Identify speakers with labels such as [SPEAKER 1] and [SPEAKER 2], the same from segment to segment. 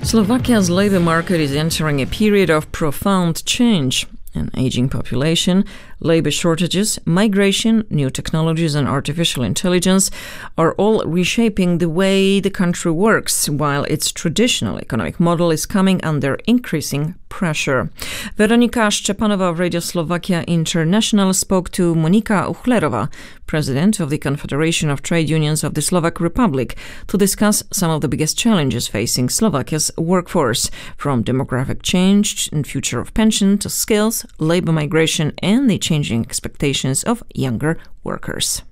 [SPEAKER 1] Slovakia's labor market is entering a period of profound change. An aging population, labor shortages, migration, new technologies and artificial intelligence are all reshaping the way the country works, while its traditional economic model is coming under increasing pressure. Weronika Szczepanova of Radio Slovakia International spoke to Monika Uchlerova, president of the Confederation of Trade Unions of the Slovak Republic, to discuss some of the biggest challenges facing Slovakia's workforce, from demographic change and future of pension to skills, labor migration and the changing expectations of younger workers.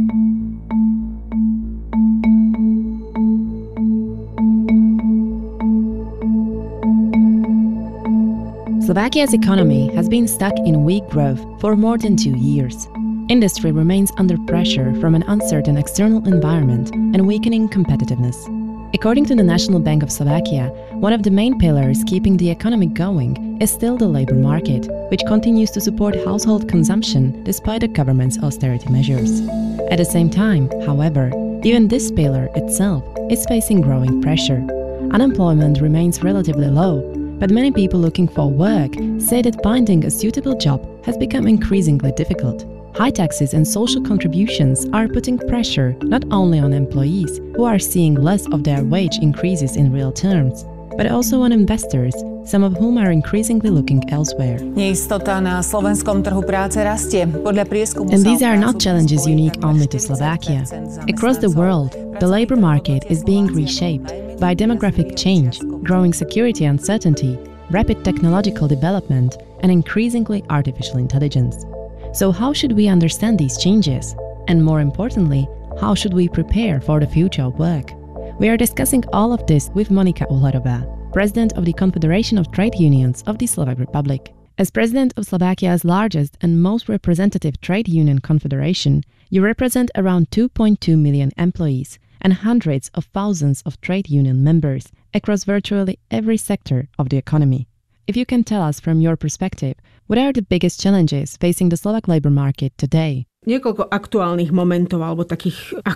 [SPEAKER 2] Slovakia's economy has been stuck in weak growth for more than 2 years. Industry remains under pressure from an uncertain external environment and weakening competitiveness. According to the National Bank of Slovakia, one of the main pillars keeping the economy going is still the labor market, which continues to support household consumption despite the government's austerity measures. At the same time, however, even this pillar itself is facing growing pressure. Unemployment remains relatively low, but many people looking for work say that finding a suitable job has become increasingly difficult. High taxes and social contributions are putting pressure not only on employees, who are seeing less of their wage increases in real terms, but also on investors, some of whom are increasingly looking elsewhere.
[SPEAKER 3] Neistota na slovenskom trhu práce rastie. Podľa prieskumu
[SPEAKER 2] And these are not challenges unique only to Slovakia. Across the world, the labor market is being reshaped by demographic change, growing security uncertainty, rapid technological development, and increasingly artificial intelligence. So how should we understand these changes? And more importantly, how should we prepare for the future of work? We are discussing all of this with Monika Uchlerova, president of the Confederation of Trade Unions of the Slovak Republic. As president of Slovakia's largest and most representative trade union confederation, you represent around 2.2 million employees and hundreds of thousands of trade union members across virtually every sector of the economy. If you can tell us from your perspective, what are the biggest challenges facing the Slovak labor market today?
[SPEAKER 4] Niekoľko aktuálnych momentov alebo takých